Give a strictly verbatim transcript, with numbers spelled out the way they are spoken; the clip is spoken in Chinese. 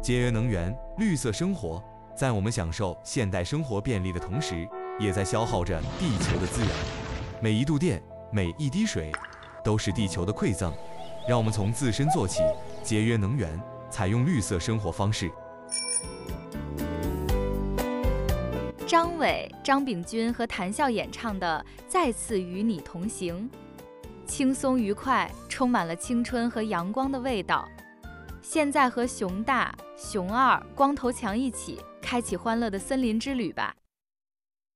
节约能源、绿色生活，在我们享受现代生活便利的同时，也在消耗着地球的资源。每一度电，每一滴水，都是地球的馈赠。让我们从自身做起，节约能源，采用绿色生活方式。 张伟、张秉军和谭笑演唱的《再次与你同行》，轻松愉快，充满了青春和阳光的味道。现在和熊大、熊二、光头强一起，开启欢乐的森林之旅吧。